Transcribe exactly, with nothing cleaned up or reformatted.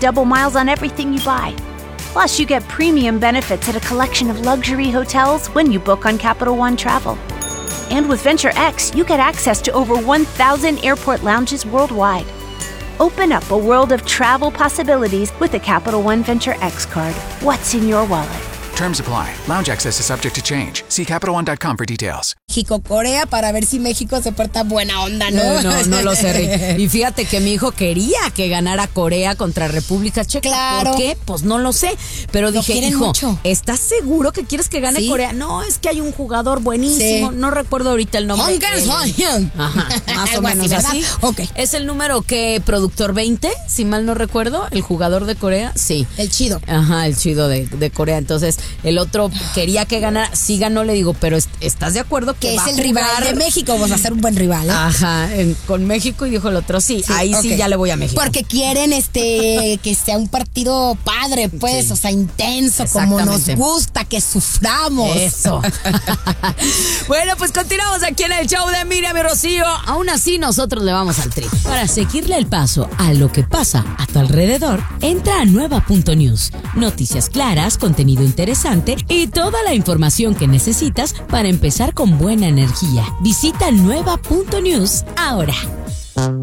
double miles on everything you buy. Plus, you get premium benefits at a collection of luxury hotels when you book on Capital One Travel. And with Venture X, you get access to over one thousand airport lounges worldwide. Open up a world of travel possibilities with the Capital One Venture X card. What's in your wallet? Terms apply. Lounge access is subject to change. See Capital One dot com for details. México, Corea, para ver si México se porta buena onda, ¿no? No, no, no lo sé, Rick. Y fíjate que mi hijo quería que ganara Corea contra República Checa. Claro. ¿Por qué? Pues no lo sé. Pero Lo dije, quieren hijo, mucho. ¿estás seguro que quieres que gane Sí. Corea? No, es que hay un jugador buenísimo. Sí. No recuerdo ahorita el nombre. Hong Kong-soo-hyun. Ajá, más o Algo así, menos ¿verdad? así. Ok. Es el número que productor veinte, si mal no recuerdo, el jugador de Corea. Sí. El chido. Ajá, el chido de, de Corea. Entonces, el otro quería que ganara. Sí ganó, le digo, pero est- ¿estás de acuerdo que Que va es a el rival jugar? de México. Vamos a hacer un buen rival, ¿eh? Ajá, en- con México, y dijo el otro, sí, Sí, ahí sí ok. ya le voy a México. Porque quieren este que sea un partido padre, pues, Sí. o sea, intenso, como nos Exactamente. gusta, que suframos. Eso. Bueno, pues continuamos aquí en el show de Miriam y Rocío. Aún así, nosotros le vamos al tri. Para seguirle el paso a lo que pasa a tu alrededor, entra a nueva punto news. Noticias claras, contenido interesante y toda la información que necesitas para empezar con buena energía. Visita nueva punto news ahora.